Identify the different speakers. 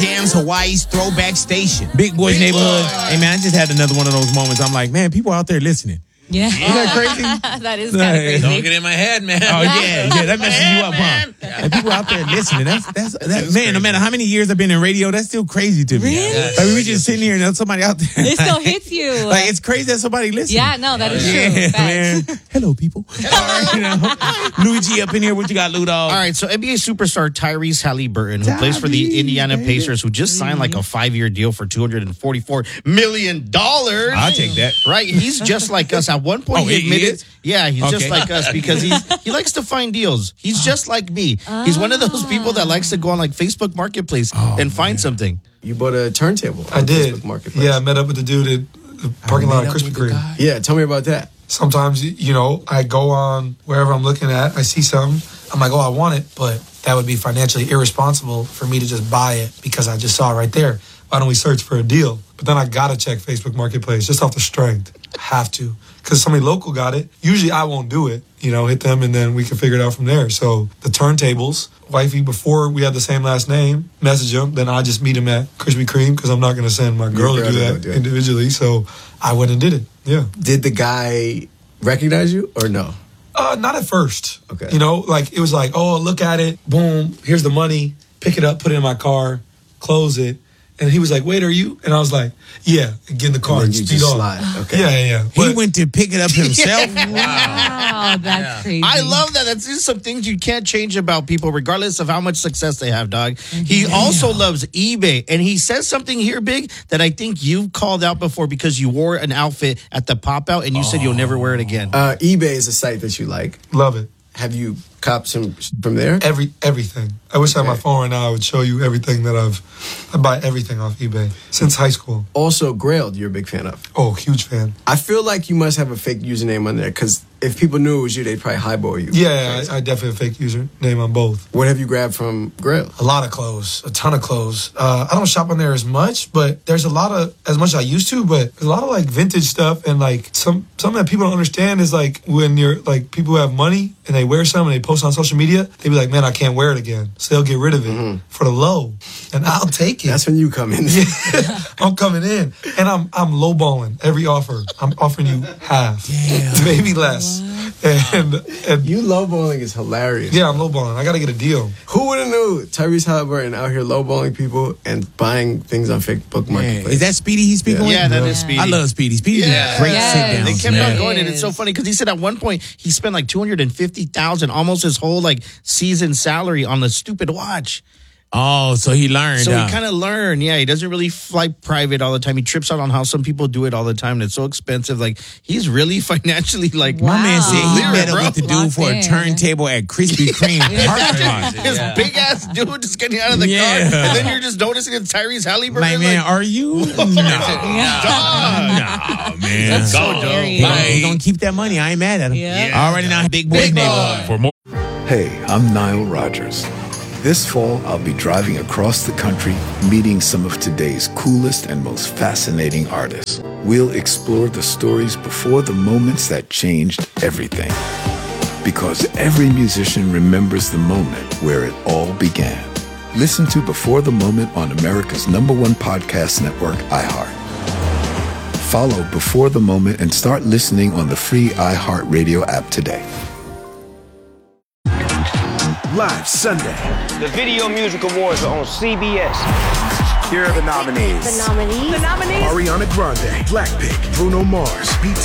Speaker 1: Cam's Hawaii's Throwback Station. Big Boys Neighborhood. Hey, man, I just had another one of those moments. I'm like, man, people out there listening.
Speaker 2: Yeah.
Speaker 1: Isn't that crazy?
Speaker 2: That is kind of crazy.
Speaker 3: Don't get in my head, man.
Speaker 1: Oh, yeah, that messes you up, huh? And people out there listening. That's man,
Speaker 3: crazy.
Speaker 1: no matter how many years I've been in radio, that's still crazy to me.
Speaker 2: Really?
Speaker 1: Like, we just sitting here and there's somebody out there.
Speaker 2: It still hits you.
Speaker 1: Like, it's crazy that somebody listens.
Speaker 2: Yeah, no, that is true.
Speaker 1: Yeah,
Speaker 2: Facts.
Speaker 1: man. Hello, people. You know, Luigi up in here. What you got, Ludog?
Speaker 3: All right, so NBA superstar Tyrese Halliburton, who plays for the Indiana Pacers, who just signed like a 5-year deal for $244 million.
Speaker 1: I'll take that.
Speaker 3: Right? He's just like us. At one point,
Speaker 1: Oh,
Speaker 3: he
Speaker 1: he
Speaker 3: admitted,
Speaker 1: is?
Speaker 3: yeah, he's just
Speaker 1: Okay.
Speaker 3: like us because he likes to find deals. He's just like me. He's one of those people that likes to go on like Facebook Marketplace and find something.
Speaker 4: You bought a turntable.
Speaker 5: I
Speaker 4: on
Speaker 5: did.
Speaker 4: Facebook Marketplace.
Speaker 5: Yeah, I met up with the dude at the parking lot of Krispy Kreme.
Speaker 4: Yeah, tell me about that.
Speaker 5: Sometimes, you know, I go on wherever I'm looking at, I see something, I'm like, oh, I want it, but that would be financially irresponsible for me to just buy it because I just saw it right there. Why don't we search for a deal? But then I gotta check Facebook Marketplace just off the strength. Have to. Because somebody local got it. Usually I won't do it. You know, hit them and then we can figure it out from there. So the turntables, wifey, before we had the same last name, message him. Then I just meet him at Krispy Kreme because I'm not going to send my girl to do that individually. So I went and did it. Yeah.
Speaker 4: Did the guy recognize you or no?
Speaker 5: Not at first.
Speaker 4: Okay.
Speaker 5: You know, like it was like, oh, look at it. Boom. Here's the money. Pick it up, put it in my car, close it. And he was like, wait, are you? And I was like, yeah. And get in the car and
Speaker 4: you
Speaker 5: speed
Speaker 4: just
Speaker 5: off.
Speaker 4: slide. Okay.
Speaker 5: Yeah.
Speaker 1: He
Speaker 5: But
Speaker 1: went to pick it up himself.
Speaker 2: Wow, that's crazy.
Speaker 3: I love that. That's just some things you can't change about people, regardless of how much success they have, dog. He also loves eBay. And he says something here, Big, that I think you've called out before because you wore an outfit at the pop-out and you said you'll never wear it again.
Speaker 4: eBay is a site that you like.
Speaker 5: love it.
Speaker 4: Have you copped some from there?
Speaker 5: Everything. I wish I had my phone right now. I would show you everything that I buy everything off eBay since high school.
Speaker 4: Also, Grailed, you're a big fan of.
Speaker 5: Oh, huge fan.
Speaker 4: I feel like you must have a fake username on there because if people knew it was you, they'd probably highball you.
Speaker 5: Yeah, I definitely have a fake username on both.
Speaker 4: What have you grabbed from Grailed?
Speaker 5: A lot of clothes, a ton of clothes. I don't shop on there as much, but there's a lot of, as much as I used to, but there's a lot of like vintage stuff and like something that people don't understand is like when you're like people who have money and they wear something and they post on social media, they be like, man, I can't wear it again. So they'll get rid of it for the low. And I'll take it.
Speaker 4: That's when you come in.
Speaker 5: I'm coming in. And I'm lowballing every offer. I'm offering you half. Maybe less. And
Speaker 4: You lowballing is hilarious.
Speaker 5: yeah, I'm lowballing. I got to get a deal.
Speaker 4: Who would have knew Tyrese Halliburton out here lowballing people and buying things on Facebook Marketplace?
Speaker 1: Is that Speedy he's speaking with?
Speaker 3: Yeah, that is Speedy.
Speaker 1: I love Speedy. Speedy's
Speaker 3: Yeah.
Speaker 1: a great
Speaker 2: Yes.
Speaker 1: sit-down.
Speaker 3: They kept
Speaker 1: man.
Speaker 3: on going, and it's so funny because he said at one point he spent like $250,000, almost his whole like season salary on the stupid watch.
Speaker 1: Oh, so he learned.
Speaker 3: So he kind of learned. Yeah, he doesn't really fly private all the time. He trips out on how some people do it all the time. And it's so expensive. Like he's really financially like.
Speaker 1: My man said he
Speaker 3: Lyric,
Speaker 1: met up
Speaker 3: bro.
Speaker 1: with the dude
Speaker 2: Locked
Speaker 1: for a
Speaker 2: in.
Speaker 1: turntable at Krispy Kreme parking lot.
Speaker 3: This big ass dude just getting out of the car,
Speaker 1: Yeah.
Speaker 3: and then you're just noticing it's Tyrese Halliburton.
Speaker 1: Like, man, are you? No, man.
Speaker 2: That's so
Speaker 3: Go,
Speaker 2: scary.
Speaker 3: Joe.
Speaker 1: He's gonna keep that money. I ain't mad at him.
Speaker 2: Yeah.
Speaker 1: Already now, Big Boy neighborhood.
Speaker 3: For more.
Speaker 6: Hey, I'm Nile Rodgers. This fall, I'll be driving across the country, meeting some of today's coolest and most fascinating artists. We'll explore the stories before the moments that changed everything. Because every musician remembers the moment where it all began. Listen to Before the Moment on America's #1 podcast network, iHeart. Follow Before the Moment and start listening on the free iHeartRadio app today.
Speaker 7: Live Sunday.
Speaker 8: The Video Music Awards are on CBS.
Speaker 7: Here are the nominees.
Speaker 9: The nominees.
Speaker 7: Ariana Grande, Blackpink, Bruno Mars,